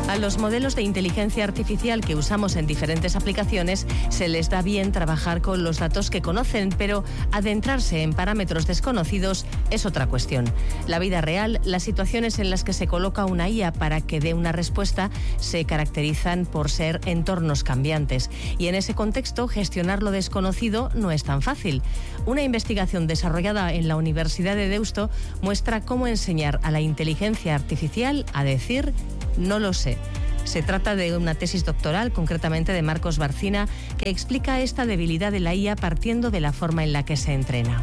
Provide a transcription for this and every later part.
A los modelos de inteligencia artificial que usamos en diferentes aplicaciones se les da bien trabajar con los datos que conocen, pero adentrarse en parámetros desconocidos es otra cuestión. La vida real, las situaciones en las que se coloca una IA para que dé una respuesta se caracterizan por ser entornos cambiantes y en ese contexto gestionar lo desconocido no es tan fácil. Una investigación desarrollada en la Universidad de Deusto muestra cómo enseñar a la inteligencia artificial a decir no lo sé. Se trata de una tesis doctoral, concretamente de Marcos Barcina, que explica esta debilidad de la IA partiendo de la forma en la que se entrena.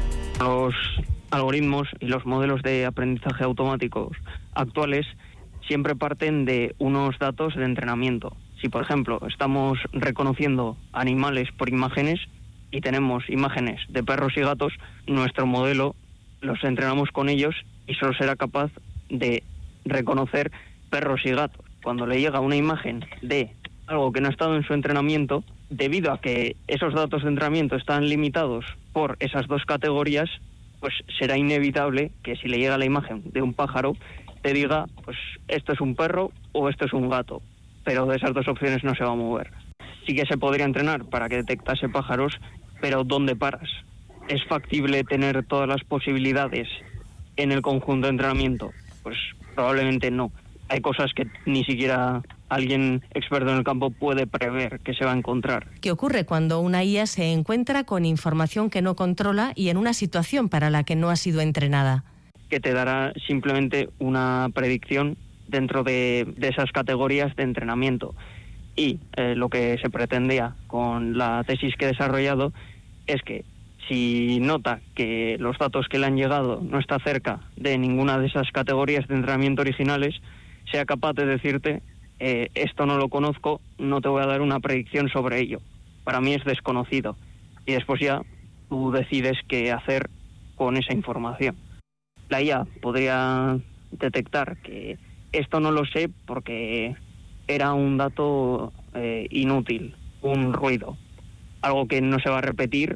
Los algoritmos y los modelos de aprendizaje automáticos actuales siempre parten de unos datos de entrenamiento. Si, por ejemplo, estamos reconociendo animales por imágenes y tenemos imágenes de perros y gatos, nuestro modelo los entrenamos con ellos y solo será capaz de reconocer perros y gatos. Cuando le llega una imagen de algo que no ha estado en su entrenamiento, debido a que esos datos de entrenamiento están limitados por esas dos categorías, pues será inevitable que si le llega la imagen de un pájaro, te diga, pues esto es un perro o esto es un gato, pero de esas dos opciones no se va a mover. Sí que se podría entrenar para que detectase pájaros, pero ¿dónde paras? ¿Es factible tener todas las posibilidades en el conjunto de entrenamiento? Pues probablemente no. Hay cosas que ni siquiera alguien experto en el campo puede prever que se va a encontrar. ¿Qué ocurre cuando una IA se encuentra con información que no controla y en una situación para la que no ha sido entrenada? Que te dará simplemente una predicción dentro de esas categorías de entrenamiento. Y lo que se pretendía con la tesis que he desarrollado es que si nota que los datos que le han llegado no está cerca de ninguna de esas categorías de entrenamiento originales, sea capaz de decirte, esto no lo conozco, no te voy a dar una predicción sobre ello. Para mí es desconocido. Y después ya tú decides qué hacer con esa información. La IA podría detectar que esto no lo sé porque era un dato inútil, un ruido, algo que no se va a repetir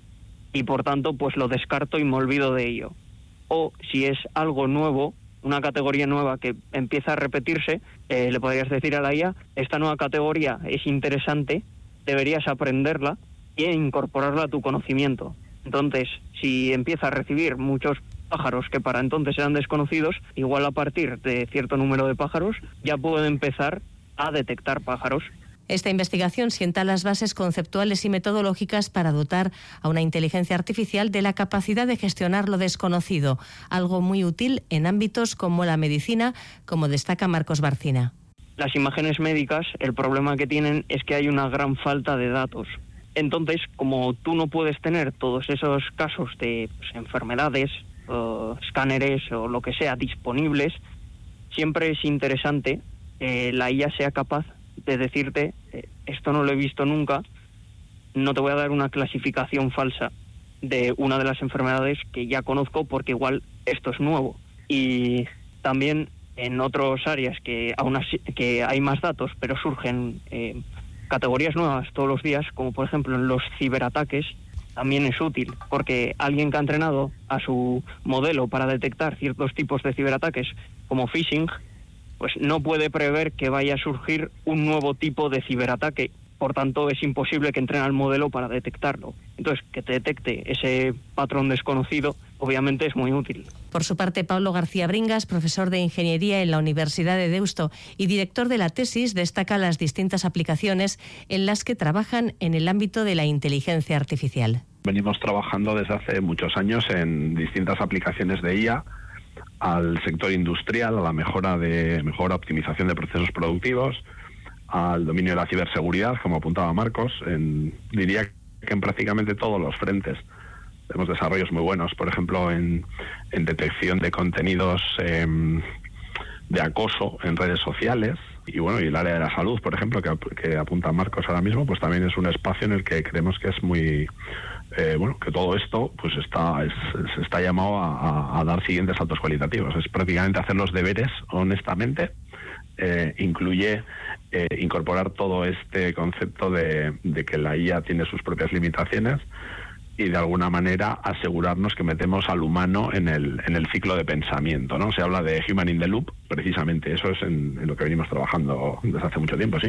y por tanto pues lo descarto y me olvido de ello. O si es algo nuevo, una categoría nueva que empieza a repetirse, le podrías decir a la IA, esta nueva categoría es interesante, deberías aprenderla e incorporarla a tu conocimiento. Entonces, si empieza a recibir muchos pájaros que para entonces eran desconocidos, igual a partir de cierto número de pájaros ya puede empezar a detectar pájaros. Esta investigación sienta las bases conceptuales y metodológicas para dotar a una inteligencia artificial de la capacidad de gestionar lo desconocido, algo muy útil en ámbitos como la medicina, como destaca Marcos Barcina. Las imágenes médicas, el problema que tienen es que hay una gran falta de datos. Entonces, como tú no puedes tener todos esos casos de enfermedades, escáneres o lo que sea disponibles, siempre es interesante que la IA sea capaz de decirte, esto no lo he visto nunca, no te voy a dar una clasificación falsa de una de las enfermedades que ya conozco porque igual esto es nuevo. Y también en otras áreas que aún así, que hay más datos, pero surgen categorías nuevas todos los días, como por ejemplo en los ciberataques, también es útil, porque alguien que ha entrenado a su modelo para detectar ciertos tipos de ciberataques, como phishing, pues no puede prever que vaya a surgir un nuevo tipo de ciberataque. Por tanto, es imposible que entrene al modelo para detectarlo. Entonces, que te detecte ese patrón desconocido, obviamente es muy útil. Por su parte, Pablo García Bringas, profesor de Ingeniería en la Universidad de Deusto y director de la tesis, destaca las distintas aplicaciones en las que trabajan en el ámbito de la inteligencia artificial. Venimos trabajando desde hace muchos años en distintas aplicaciones de IA, al sector industrial, a la mejora optimización de procesos productivos, al dominio de la ciberseguridad, como apuntaba Marcos, diría que en prácticamente todos los frentes. Tenemos desarrollos muy buenos, por ejemplo, en detección de contenidos de acoso en redes sociales, y bueno, y el área de la salud, por ejemplo, que apunta Marcos ahora mismo, pues también es un espacio en el que creemos que es muy que todo esto pues está llamado a dar siguientes saltos cualitativos. Es prácticamente hacer los deberes honestamente, incluye incorporar todo este concepto de que la IA tiene sus propias limitaciones y de alguna manera asegurarnos que metemos al humano en el ciclo de pensamiento, ¿no? Se habla de Human in the Loop, precisamente eso es en lo que venimos trabajando desde hace mucho tiempo, sí.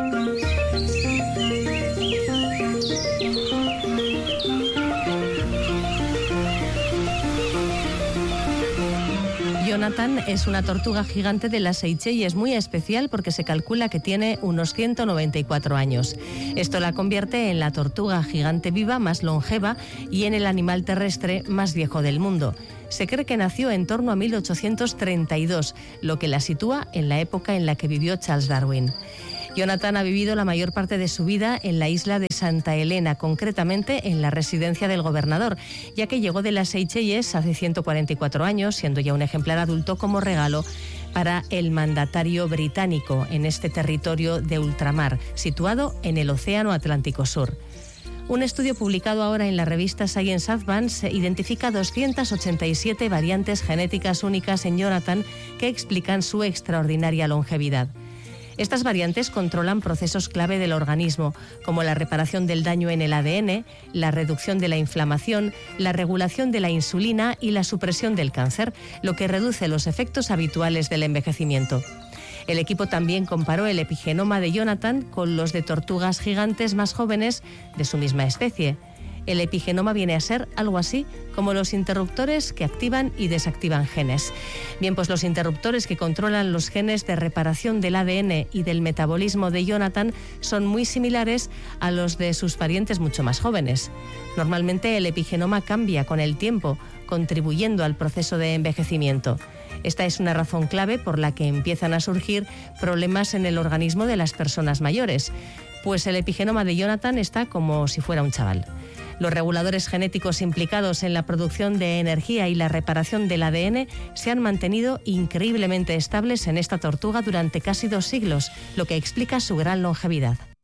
Jonathan es una tortuga gigante de las Seychelles, muy especial porque se calcula que tiene unos 194 años. Esto la convierte en la tortuga gigante viva más longeva y en el animal terrestre más viejo del mundo. Se cree que nació en torno a 1832, lo que la sitúa en la época en la que vivió Charles Darwin. Jonathan ha vivido la mayor parte de su vida en la isla de Santa Elena, concretamente en la residencia del gobernador, ya que llegó de las Seychelles hace 144 años, siendo ya un ejemplar adulto, como regalo para el mandatario británico en este territorio de ultramar, situado en el Océano Atlántico Sur. Un estudio publicado ahora en la revista Science Advance identifica 287 variantes genéticas únicas en Jonathan que explican su extraordinaria longevidad. Estas variantes controlan procesos clave del organismo, como la reparación del daño en el ADN, la reducción de la inflamación, la regulación de la insulina y la supresión del cáncer, lo que reduce los efectos habituales del envejecimiento. El equipo también comparó el epigenoma de Jonathan con los de tortugas gigantes más jóvenes de su misma especie. El epigenoma viene a ser algo así como los interruptores que activan y desactivan genes. Bien, pues los interruptores que controlan los genes de reparación del ADN y del metabolismo de Jonathan son muy similares a los de sus parientes mucho más jóvenes. Normalmente el epigenoma cambia con el tiempo, contribuyendo al proceso de envejecimiento. Esta es una razón clave por la que empiezan a surgir problemas en el organismo de las personas mayores, pues el epigenoma de Jonathan está como si fuera un chaval. Los reguladores genéticos implicados en la producción de energía y la reparación del ADN se han mantenido increíblemente estables en esta tortuga durante casi 2 siglos, lo que explica su gran longevidad.